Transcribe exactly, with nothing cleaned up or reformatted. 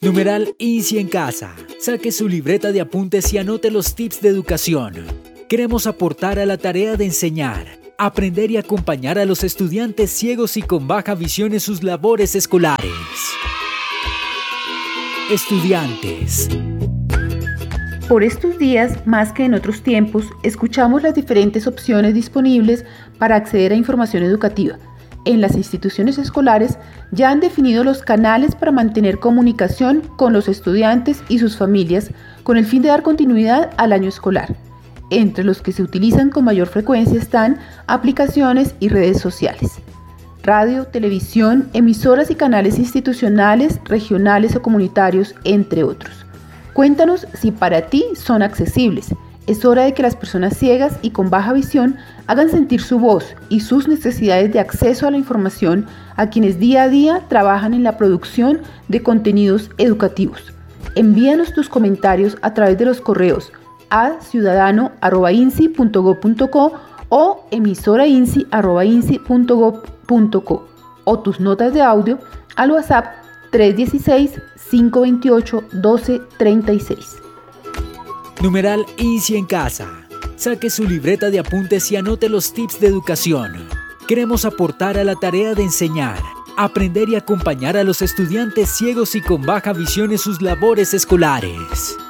Numeral INSI en casa. Saque su libreta de apuntes y anote los tips de educación. Queremos aportar a la tarea de enseñar, aprender y acompañar a los estudiantes ciegos y con baja visión en sus labores escolares. Estudiantes. Por estos días, más que en otros tiempos, escuchamos las diferentes opciones disponibles para acceder a información educativa. En las instituciones escolares ya han definido los canales para mantener comunicación con los estudiantes y sus familias con el fin de dar continuidad al año escolar. Entre los que se utilizan con mayor frecuencia están aplicaciones y redes sociales. Radio, televisión, emisoras y canales institucionales, regionales o comunitarios, entre otros. Cuéntanos si para ti son accesibles. Es hora de que las personas ciegas y con baja visión hagan sentir su voz y sus necesidades de acceso a la información a quienes día a día trabajan en la producción de contenidos educativos. Envíanos tus comentarios a través de los correos a ciudadano arroba insi punto gob punto co o emisorainsi arroba insi punto gob punto co o tus notas de audio al WhatsApp tres uno seis, cinco dos ocho, uno dos tres seis. Numeral INSI en casa. Saque su libreta de apuntes y anote los tips de educación. Queremos aportar a la tarea de enseñar, aprender y acompañar a los estudiantes ciegos y con baja visión en sus labores escolares.